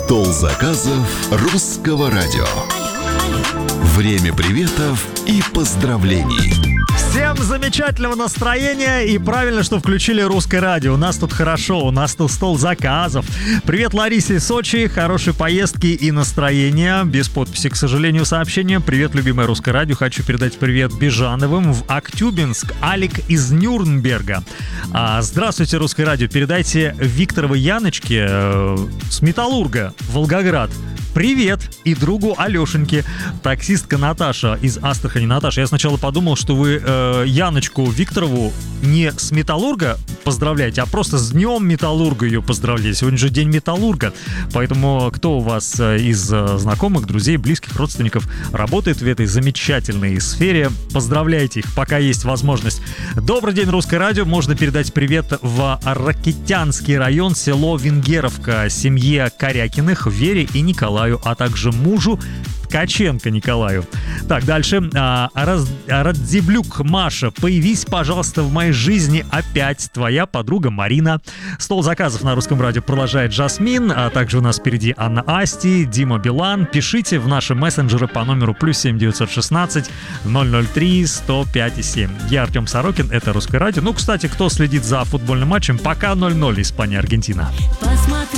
Стол заказов русского радио. Время приветов и поздравлений. Всем замечательного настроения и правильно, что включили русское радио. У нас тут хорошо, у нас тут стол заказов. Привет Ларисе из Сочи, хорошей поездки и настроения. Без подписи, к сожалению, сообщение. Привет, любимое русское радио. Хочу передать привет Бежановым в Актюбинск. Алик из Нюрнберга. Здравствуйте, русское радио. Передайте Викторовой Яночке с Металлурга, Волгоград. Привет! И другу Алешеньке. Таксистка Наташа из Астрахани. Наташа, я сначала подумал, что вы Яночку Викторову не с Металлурга поздравляете, а просто с Днем Металлурга ее поздравляете. Сегодня же День Металлурга. Поэтому кто у вас из знакомых, друзей, близких, родственников работает в этой замечательной сфере, поздравляйте их, пока есть возможность. Добрый день, русское радио. Можно передать привет в Ракитянский район, село Венгеровка, семье Корякиных, Вере и Николаю, а также мужу Ткаченко Николаю. Так, дальше. Радзиблюк Маша. Появись, пожалуйста, в моей жизни опять. Твоя подруга Марина. Стол заказов на русском радио продолжает Жасмин. А также у нас впереди Анна Асти, Дима Билан. Пишите в наши мессенджеры по номеру +7 916 003 105 7. Я Артем Сорокин, это русское радио. Ну, кстати, кто следит за футбольным матчем, пока 0-0 Испания-Аргентина.